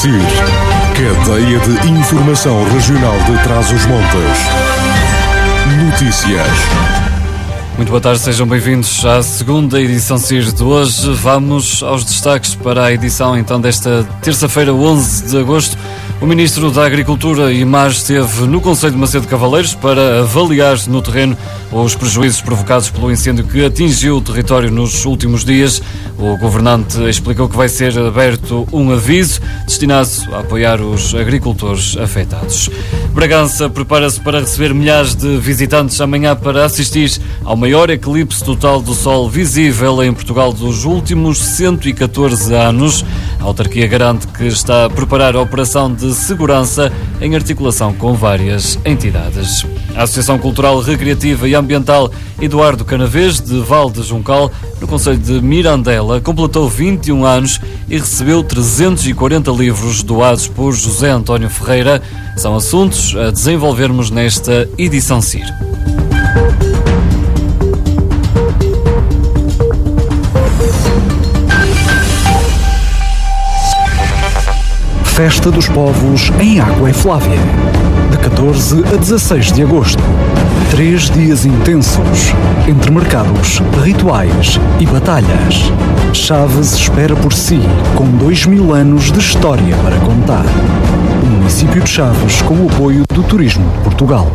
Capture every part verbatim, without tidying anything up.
Cadeia de Informação Regional de Trás-os-Montes. Notícias. Muito boa tarde, sejam bem-vindos à segunda edição C I R de hoje. Vamos aos destaques para a edição então desta terça-feira, onze de agosto. O Ministro da Agricultura e Mar esteve no Concelho de Macedo de Cavaleiros para avaliar no terreno os prejuízos provocados pelo incêndio que atingiu o território nos últimos dias. O governante explicou que vai ser aberto um aviso destinado a apoiar os agricultores afetados. Bragança prepara-se para receber milhares de visitantes amanhã para assistir ao maior eclipse total do Sol visível em Portugal dos últimos cento e catorze anos. A autarquia garante que está a preparar a operação de segurança em articulação com várias entidades. A Associação Cultural, Recreativa e Ambiental Eduardo Canavês, de Val de Juncal, no concelho de Mirandela, completou vinte e um anos e recebeu trezentos e quarenta livros doados por José António Ferreira. São assuntos a desenvolvermos nesta edição C I R. Festa dos Povos em Água e Flávia, de catorze a dezasseis de agosto. Três dias intensos, entre mercados, rituais e batalhas. Chaves espera por si, com dois mil anos de história para contar. O município de Chaves, com o apoio do Turismo de Portugal.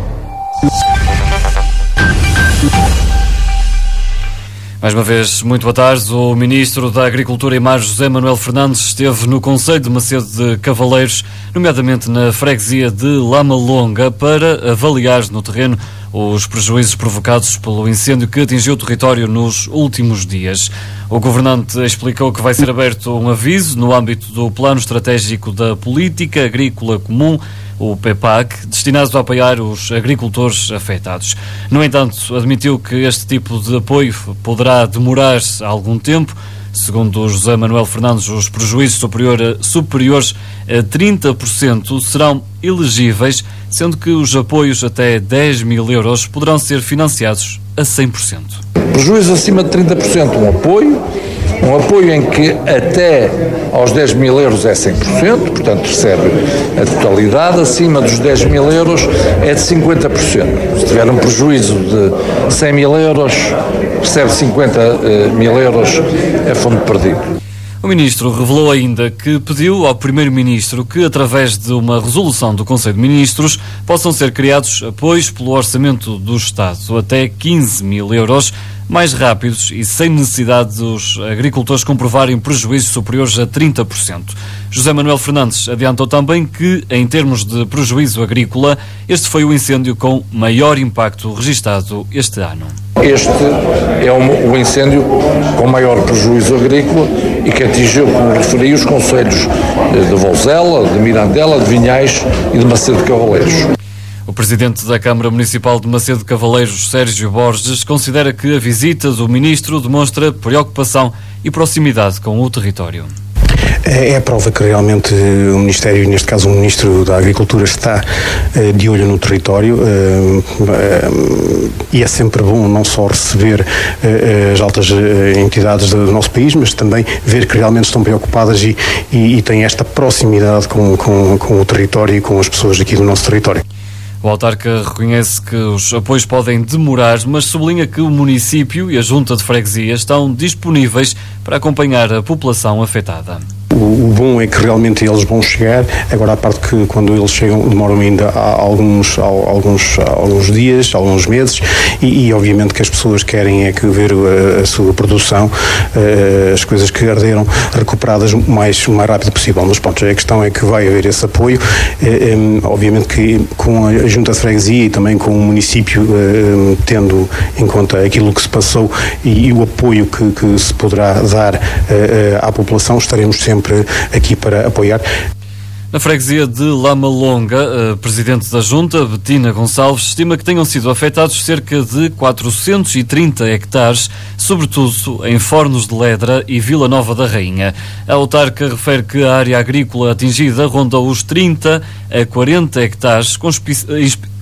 Mais uma vez, muito boa tarde. O Ministro da Agricultura e Mar, José Manuel Fernandes, esteve no Concelho de Macedo de Cavaleiros, nomeadamente na freguesia de Lama Longa, para avaliar no terreno os prejuízos provocados pelo incêndio que atingiu o território nos últimos dias. O governante explicou que vai ser aberto um aviso no âmbito do Plano Estratégico da Política Agrícola Comum, o P E P A C, destinado a apoiar os agricultores afetados. No entanto, admitiu que este tipo de apoio poderá demorar algum tempo. Segundo José Manuel Fernandes, os prejuízos superior a, superiores a trinta por cento serão elegíveis, sendo que os apoios até dez mil euros poderão ser financiados a cem por cento. Prejuízo acima de trinta por cento, um apoio. Um apoio em que até aos dez mil euros é cem por cento, portanto recebe a totalidade. Acima dos dez mil euros é de cinquenta por cento. Se tiver um prejuízo de cem mil euros, recebe cinquenta mil euros a fundo perdido. O Ministro revelou ainda que pediu ao Primeiro-Ministro que, através de uma resolução do Conselho de Ministros, possam ser criados apoios pelo Orçamento do Estado até quinze mil euros, mais rápidos e sem necessidade dos agricultores comprovarem prejuízos superiores a trinta por cento. José Manuel Fernandes adiantou também que, em termos de prejuízo agrícola, este foi o incêndio com maior impacto registado este ano. Este é o incêndio com maior prejuízo agrícola e que atingiu, como referi, os concelhos de Vouzela, de Mirandela, de Vinhais e de Macedo de Cavaleiros. O presidente da Câmara Municipal de Macedo de Cavaleiros, Sérgio Borges, considera que a visita do ministro demonstra preocupação e proximidade com o território. É a prova que realmente o Ministério, e neste caso o Ministro da Agricultura, está de olho no território, e é sempre bom não só receber as altas entidades do nosso país, mas também ver que realmente estão preocupadas e, e, e têm esta proximidade com, com, com o território e com as pessoas aqui do nosso território. O autarca reconhece que os apoios podem demorar, mas sublinha que o município e a Junta de Freguesia estão disponíveis para acompanhar a população afetada. O, o bom é que realmente eles vão chegar. Agora, a parte que quando eles chegam demoram ainda alguns, alguns, alguns dias, alguns meses, e, e obviamente que as pessoas querem é que ver a, a sua produção, as coisas que arderam, recuperadas o mais, o mais rápido possível. Mas pronto, a questão é que vai haver esse apoio. Obviamente que com a Junta de Freguesia e também com o município, tendo em conta aquilo que se passou e, e o apoio que, que se poderá dar à população, estaremos sempre aqui para apoiar. Na freguesia de Lama Longa, a presidente da Junta, Betina Gonçalves, estima que tenham sido afetados cerca de quatrocentos e trinta hectares, sobretudo em Fornos de Ledra e Vila Nova da Rainha. A autarca refere que a área agrícola atingida ronda os trinta a quarenta hectares, com, espe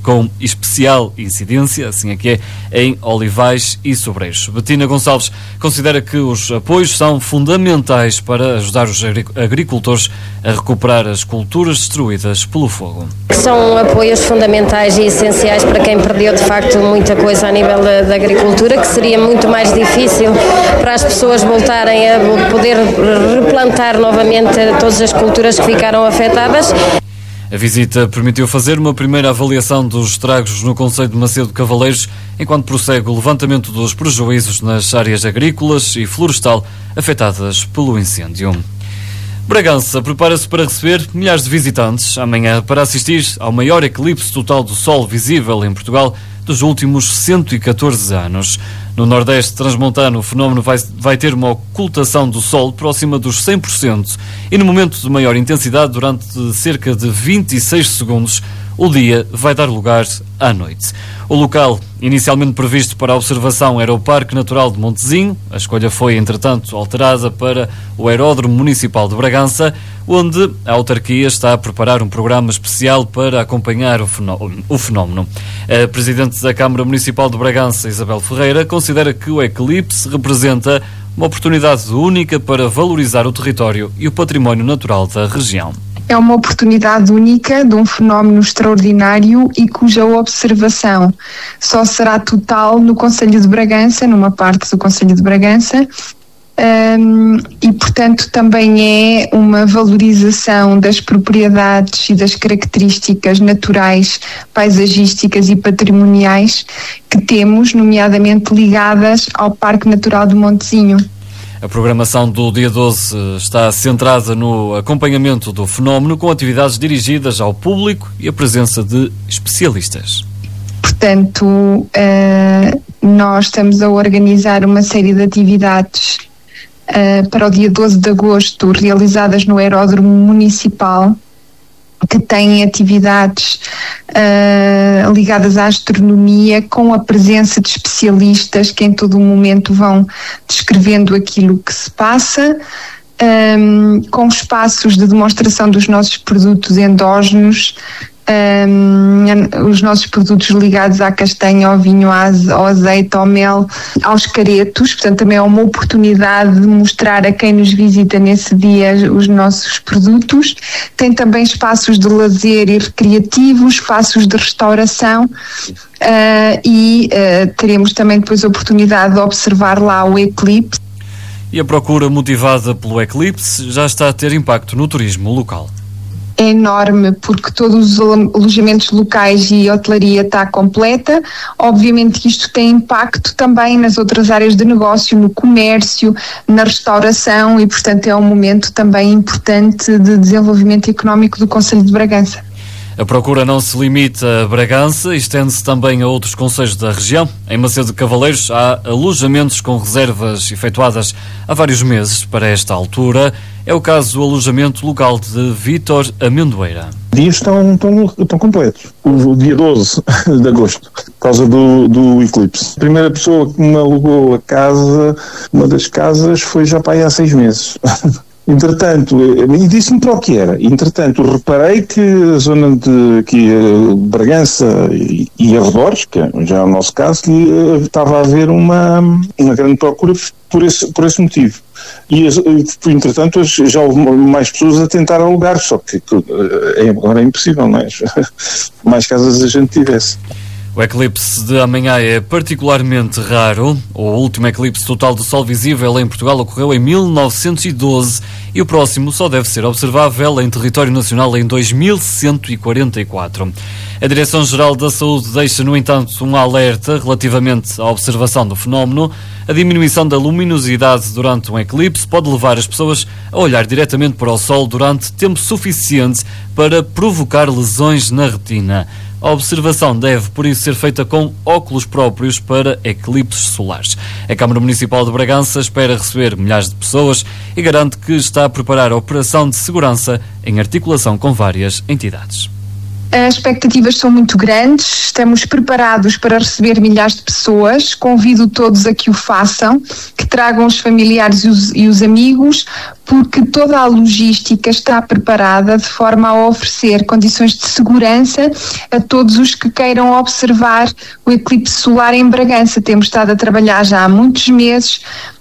com especial incidência, assim é que é, em Olivais e Sobreiros. Betina Gonçalves considera que os apoios são fundamentais para ajudar os agricultores a recuperar as culturas destruídas pelo fogo. São apoios fundamentais e essenciais para quem perdeu de facto muita coisa a nível da, da agricultura, que seria muito mais difícil para as pessoas voltarem a poder replantar novamente todas as culturas que ficaram afetadas. A visita permitiu fazer uma primeira avaliação dos estragos no concelho de Macedo de Cavaleiros, enquanto prossegue o levantamento dos prejuízos nas áreas agrícolas e florestal afetadas pelo incêndio. Bragança prepara-se para receber milhares de visitantes amanhã para assistir ao maior eclipse total do Sol visível em Portugal dos últimos cento e catorze anos. No Nordeste transmontano, o fenómeno vai, vai ter uma ocultação do Sol próxima dos cem por cento e no momento de maior intensidade, durante cerca de vinte e seis segundos, o dia vai dar lugar à noite. O local, inicialmente previsto para a observação, era o Parque Natural de Montezinho. A escolha foi, entretanto, alterada para o Aeródromo Municipal de Bragança, onde a autarquia está a preparar um programa especial para acompanhar o fenómeno. A Presidente da Câmara Municipal de Bragança, Isabel Ferreira, considera que o eclipse representa uma oportunidade única para valorizar o território e o património natural da região. É uma oportunidade única de um fenómeno extraordinário e cuja observação só será total no Concelho de Bragança, numa parte do Concelho de Bragança, um, e portanto também é uma valorização das propriedades e das características naturais, paisagísticas e patrimoniais que temos, nomeadamente ligadas ao Parque Natural de Montezinho. A programação do dia doze está centrada no acompanhamento do fenómeno, com atividades dirigidas ao público e a presença de especialistas. Portanto, uh, nós estamos a organizar uma série de atividades uh, para o dia doze de agosto, realizadas no Aeródromo Municipal, que têm atividades uh, ligadas à astronomia, com a presença de especialistas que em todo o momento vão descrevendo aquilo que se passa, um, com espaços de demonstração dos nossos produtos endógenos, um, os nossos produtos ligados à castanha, ao vinho, ao azeite, ao mel, aos caretos. Portanto, também é uma oportunidade de mostrar a quem nos visita nesse dia os nossos produtos. Tem também espaços de lazer e recreativos, espaços de restauração, uh, e uh, teremos também depois a oportunidade de observar lá o eclipse. E a procura motivada pelo eclipse já está a ter impacto no turismo local. É enorme, porque todos os alojamentos locais e a hotelaria está completa. Obviamente que isto tem impacto também nas outras áreas de negócio, no comércio, na restauração, e portanto é um momento também importante de desenvolvimento económico do Concelho de Bragança. A procura não se limita a Bragança e estende-se também a outros concelhos da região. Em Macedo de Cavaleiros há alojamentos com reservas efetuadas há vários meses para esta altura. É o caso do alojamento local de Vítor Amendoeira. Os dias estão, estão, estão completos. O dia doze de agosto, por causa do, do eclipse. A primeira pessoa que me alugou a casa, uma das casas, foi já para aí há seis meses. Entretanto, e disse-me para o que era. Entretanto, reparei que a zona de aqui, Bragança e, e arredores, que já é o nosso caso, que estava a haver uma, uma grande procura por esse, por esse motivo. E, entretanto, já houve mais pessoas a tentar alugar, só que, que agora é impossível, não é? Mais casas a gente tivesse. O eclipse de amanhã é particularmente raro. O último eclipse total do Sol visível em Portugal ocorreu em mil novecentos e doze e o próximo só deve ser observável em território nacional em dois mil cento e quarenta e quatro. A Direção-Geral da Saúde deixa, no entanto, um alerta relativamente à observação do fenómeno. A diminuição da luminosidade durante um eclipse pode levar as pessoas a olhar diretamente para o Sol durante tempo suficiente para provocar lesões na retina. A observação deve, por isso, ser feita com óculos próprios para eclipses solares. A Câmara Municipal de Bragança espera receber milhares de pessoas e garante que está a preparar a operação de segurança em articulação com várias entidades. As expectativas são muito grandes, estamos preparados para receber milhares de pessoas, convido todos a que o façam, que tragam os familiares e os, e os amigos, porque toda a logística está preparada de forma a oferecer condições de segurança a todos os que queiram observar o eclipse solar em Bragança. Temos estado a trabalhar já há muitos meses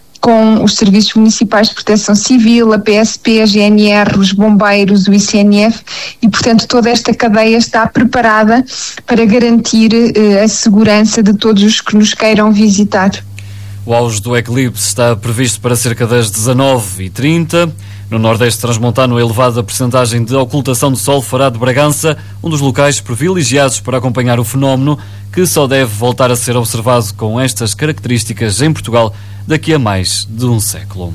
com os Serviços Municipais de Proteção Civil, a P S P, a G N R, os bombeiros, o I C N F e, portanto, toda esta cadeia está preparada para garantir eh, a segurança de todos os que nos queiram visitar. O auge do eclipse está previsto para cerca das dezanove e trinta. No Nordeste transmontano, a elevada percentagem de ocultação do Sol fará de Bragança um dos locais privilegiados para acompanhar o fenómeno, que só deve voltar a ser observado com estas características em Portugal daqui a mais de um século.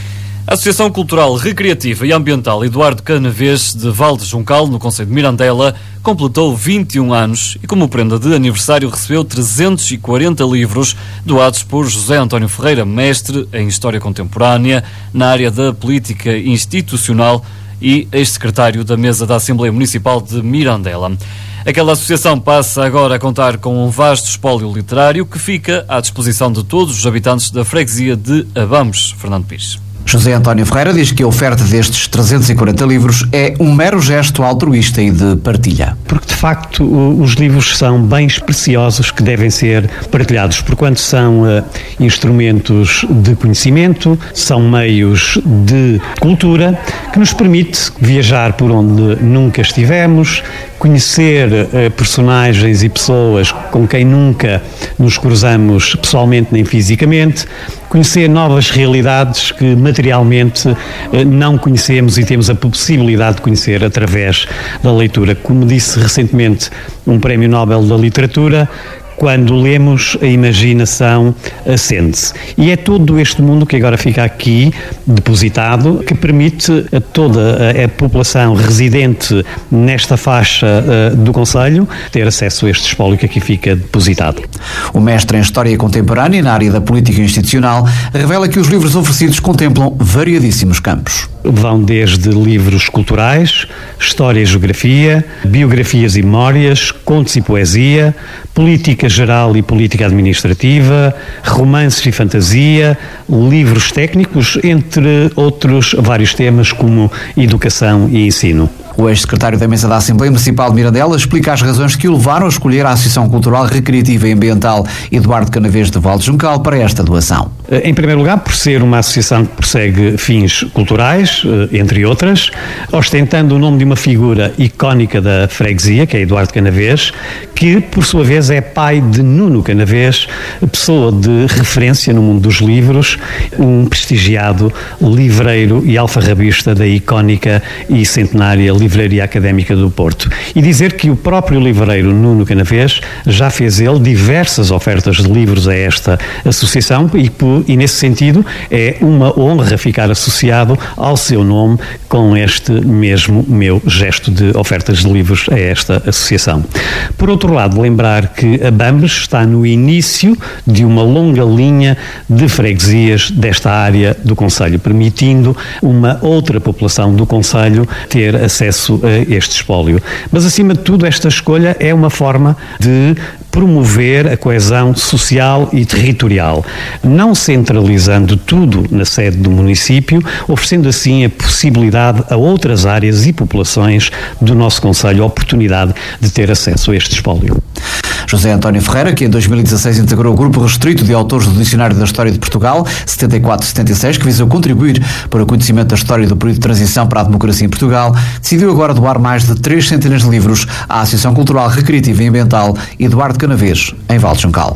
A Associação Cultural, Recreativa e Ambiental Eduardo Canavês de Val de Juncal, no concelho de Mirandela, completou vinte e um anos e, como prenda de aniversário, recebeu trezentos e quarenta livros doados por José António Ferreira, mestre em História Contemporânea na área da política institucional e ex-secretário da Mesa da Assembleia Municipal de Mirandela. Aquela associação passa agora a contar com um vasto espólio literário que fica à disposição de todos os habitantes da freguesia de Abamos. Fernando Pires. José António Ferreira diz que a oferta destes trezentos e quarenta livros é um mero gesto altruísta e de partilha. Porque, de facto, os livros são bens preciosos que devem ser partilhados, porquanto são uh, instrumentos de conhecimento, são meios de cultura que nos permite viajar por onde nunca estivemos, conhecer uh, personagens e pessoas com quem nunca nos cruzamos pessoalmente nem fisicamente, conhecer novas realidades que materialmente uh, não conhecemos e temos a possibilidade de conhecer através da leitura. Como disse recentemente um Prémio Nobel da Literatura, quando lemos, a imaginação acende-se. E é todo este mundo que agora fica aqui depositado, que permite a toda a, a população residente nesta faixa uh, do concelho ter acesso a este espólio que aqui fica depositado. O mestre em História Contemporânea na área da política institucional revela que os livros oferecidos contemplam variadíssimos campos. Vão desde livros culturais, história e geografia, biografias e memórias, contos e poesia, política geral e política administrativa, romances e fantasia, livros técnicos, entre outros vários temas como educação e ensino. O ex-secretário da Mesa da Assembleia Municipal de Mirandela explica as razões que o levaram a escolher a Associação Cultural, Recreativa e Ambiental Eduardo Canavês de Val de Juncal para esta doação. Em primeiro lugar, por ser uma associação que persegue fins culturais, entre outras, ostentando o nome de uma figura icónica da freguesia, que é Eduardo Canavês, que, por sua vez, é pai de Nuno Canavês, pessoa de referência no mundo dos livros, um prestigiado livreiro e alfarrabista da icónica e centenária Livraria Académica do Porto. E dizer que o próprio livreiro Nuno Canavês já fez ele diversas ofertas de livros a esta associação e, e nesse sentido é uma honra ficar associado ao seu nome com este mesmo meu gesto de ofertas de livros a esta associação. Por outro lado, lembrar que a Bambes está no início de uma longa linha de freguesias desta área do concelho, permitindo uma outra população do concelho ter acesso a este espólio. Mas, acima de tudo, esta escolha é uma forma de promover a coesão social e territorial, não centralizando tudo na sede do município, oferecendo assim a possibilidade a outras áreas e populações do nosso concelho a oportunidade de ter acesso a este espólio. José António Ferreira, que em dois mil e dezasseis integrou o grupo restrito de autores do Dicionário da História de Portugal, setenta e quatro setenta e seis, que visou contribuir para o conhecimento da história do período de transição para a democracia em Portugal, decidiu agora doar mais de três centenas de livros à Associação Cultural, Recreativa e Ambiental Eduardo Canavês, em Val de Juncal.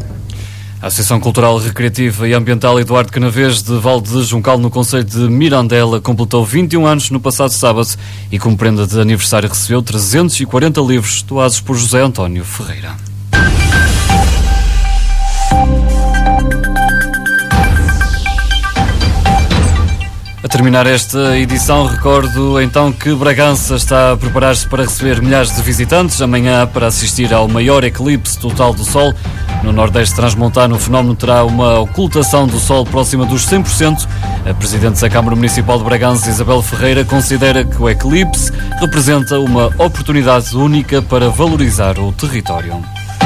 A Associação Cultural, Recreativa e Ambiental Eduardo Canavês de Val de Juncal, no concelho de Mirandela, completou vinte e um anos no passado sábado e, como prenda de aniversário, recebeu trezentos e quarenta livros doados por José António Ferreira. A terminar esta edição, recordo então que Bragança está a preparar-se para receber milhares de visitantes amanhã para assistir ao maior eclipse total do Sol. No Nordeste Transmontano, o fenómeno terá uma ocultação do Sol próxima dos cem por cento. A Presidente da Câmara Municipal de Bragança, Isabel Ferreira, considera que o eclipse representa uma oportunidade única para valorizar o território.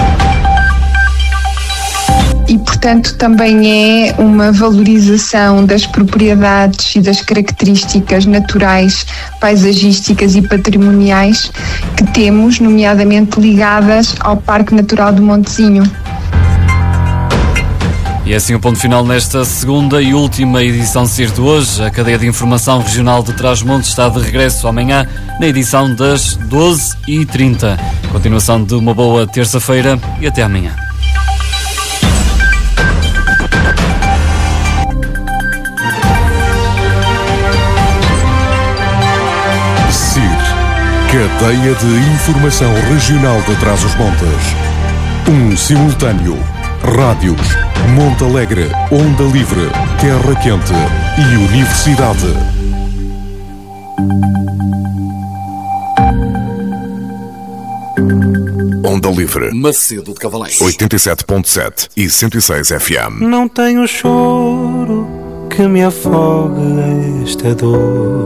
E, portanto, também é uma valorização das propriedades e das características naturais, paisagísticas e patrimoniais que temos, nomeadamente ligadas ao Parque Natural do Montezinho. E é assim o ponto final nesta segunda e última edição C I R de hoje. A cadeia de informação regional de Trás-os-Montes está de regresso amanhã na edição das doze e trinta. Continuação de uma boa terça-feira e até amanhã. C I R, Cadeia de Informação Regional de Trás-os-Montes. Um simultâneo. Rádios, Monte Alegre, Onda Livre, Terra Quente e Universidade. Onda Livre, Macedo de Cavaleiros, oitenta e sete ponto sete e cento e seis F M. Não tenho choro que me afogue esta dor.